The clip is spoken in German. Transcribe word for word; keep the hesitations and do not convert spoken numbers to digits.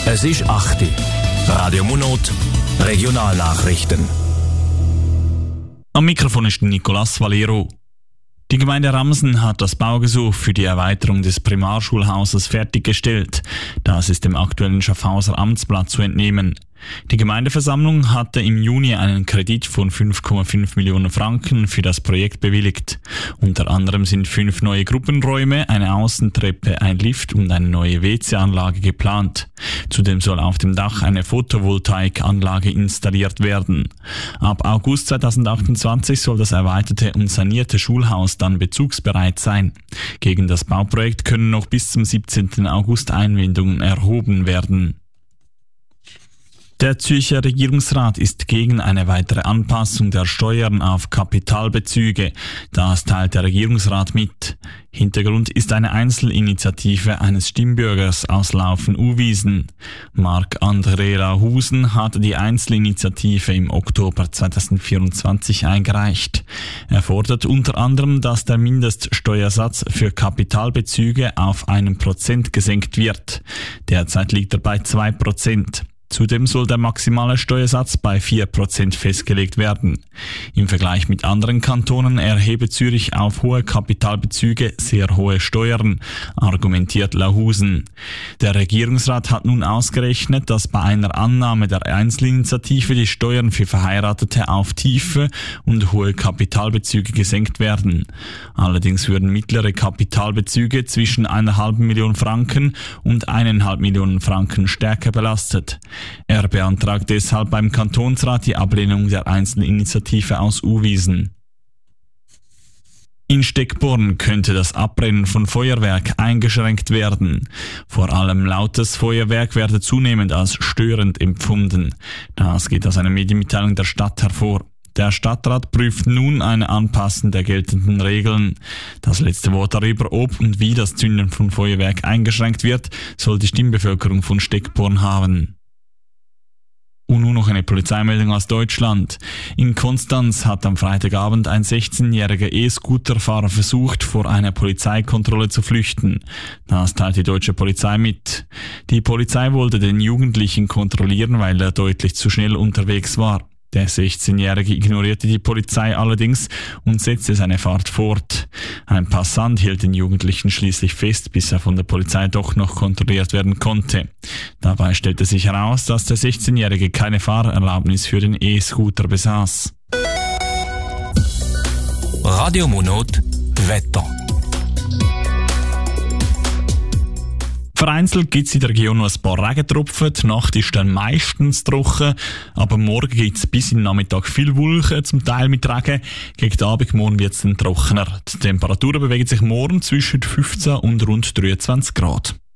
Es ist acht Uhr. Radio Monot, Regionalnachrichten. Am Mikrofon ist Nicolas Valero. Die Gemeinde Ramsen hat das Baugesuch für die Erweiterung des Primarschulhauses fertiggestellt. Das ist dem aktuellen Schaffhauser Amtsblatt zu entnehmen. Die Gemeindeversammlung hatte im Juni einen Kredit von fünf Komma fünf Millionen Franken für das Projekt bewilligt. Unter anderem sind fünf neue Gruppenräume, eine Außentreppe, ein Lift und eine neue W C-Anlage geplant. Zudem soll auf dem Dach eine Photovoltaikanlage installiert werden. Ab August zweitausendachtundzwanzig soll das erweiterte und sanierte Schulhaus dann bezugsbereit sein. Gegen das Bauprojekt können noch bis zum siebzehnten August Einwendungen erhoben werden. Der Zürcher Regierungsrat ist gegen eine weitere Anpassung der Steuern auf Kapitalbezüge. Das teilt der Regierungsrat mit. Hintergrund ist eine Einzelinitiative eines Stimmbürgers aus Laufen-Uwiesen. Marc-André Lahusen hatte die Einzelinitiative im Oktober zweitausendvierundzwanzig eingereicht. Er fordert unter anderem, dass der Mindeststeuersatz für Kapitalbezüge auf einen Prozent gesenkt wird. Derzeit liegt er bei zwei Prozent. Zudem soll der maximale Steuersatz bei vier Prozent festgelegt werden. Im Vergleich mit anderen Kantonen erhebe Zürich auf hohe Kapitalbezüge sehr hohe Steuern, argumentiert Lahusen. Der Regierungsrat hat nun ausgerechnet, dass bei einer Annahme der Einzelinitiative die Steuern für Verheiratete auf tiefe und hohe Kapitalbezüge gesenkt werden. Allerdings würden mittlere Kapitalbezüge zwischen einer halben Million Franken und eineinhalb Millionen Franken stärker belastet. Er beantragt deshalb beim Kantonsrat die Ablehnung der Einzelinitiative aus Uwiesen. In Steckborn könnte das Abbrennen von Feuerwerk eingeschränkt werden. Vor allem lautes Feuerwerk werde zunehmend als störend empfunden. Das geht aus einer Medienmitteilung der Stadt hervor. Der Stadtrat prüft nun eine Anpassung der geltenden Regeln. Das letzte Wort darüber, ob und wie das Zünden von Feuerwerk eingeschränkt wird, soll die Stimmbevölkerung von Steckborn haben. Und nun noch eine Polizeimeldung aus Deutschland. In Konstanz hat am Freitagabend ein sechzehnjähriger E-Scooterfahrer versucht, vor einer Polizeikontrolle zu flüchten. Das teilt die deutsche Polizei mit. Die Polizei wollte den Jugendlichen kontrollieren, weil er deutlich zu schnell unterwegs war. Der sechzehnjährige ignorierte die Polizei allerdings und setzte seine Fahrt fort. Ein Passant hielt den Jugendlichen schließlich fest, bis er von der Polizei doch noch kontrolliert werden konnte. Dabei stellte sich heraus, dass der sechzehnjährige keine Fahrerlaubnis für den E-Scooter besaß. Radio Monot, Wetter. Vereinzelt gibt es in der Region noch ein paar Regentropfen. Die Nacht ist dann meistens trocken, aber morgen gibt es bis in den Nachmittag viel Wolken, zum Teil mit Regen. Gegen den Abend morgen wird es dann trockener. Die Temperaturen bewegen sich morgen zwischen fünfzehn und rund dreiundzwanzig Grad.